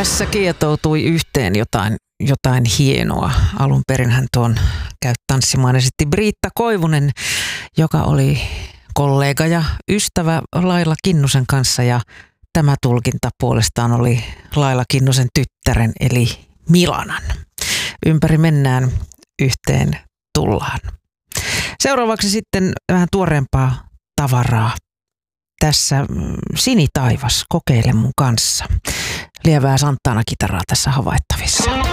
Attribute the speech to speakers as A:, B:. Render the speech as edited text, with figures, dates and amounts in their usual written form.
A: Tässä kietoutui yhteen jotain hienoa. Alun perin hän tuon Käy tanssimaan esitti Britta Koivunen, joka oli kollega ja ystävä Laila Kinnusen kanssa, ja tämä tulkinta puolestaan oli Laila Kinnusen tyttären eli Milanan. Ympäri mennään, yhteen tullaan. Seuraavaksi sitten vähän tuoreempaa tavaraa. Tässä Sinitaivas, kokeile mun kanssa. Lievää Santana-kitaraa tässä havaittavissa.